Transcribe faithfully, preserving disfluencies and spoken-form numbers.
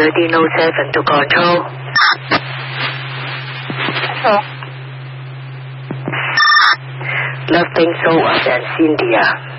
thirteen oh seven to control. Hello. Loving Soul and Cynthia.